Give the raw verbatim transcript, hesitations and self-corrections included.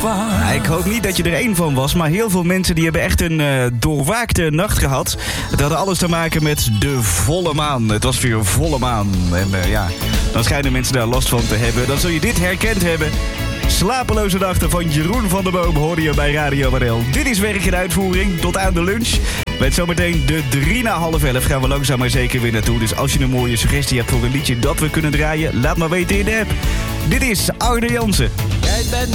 Ja, ik hoop niet dat je er één van was, maar heel veel mensen die hebben echt een uh, doorwaakte nacht gehad. Het had alles te maken met de volle maan. Het was weer volle maan. En uh, ja, dan schijnen mensen daar last van te hebben. Dan zul je dit herkend hebben. Slapeloze nachten van Jeroen van der Boom hoorde je bij Radio M N L. Dit is Werk in Uitvoering, tot aan de lunch. Met zometeen de drie na half elf gaan we langzaam maar zeker weer naartoe. Dus als je een mooie suggestie hebt voor een liedje dat we kunnen draaien, laat maar weten in de app. Dit is Arne Jansen. Jij bent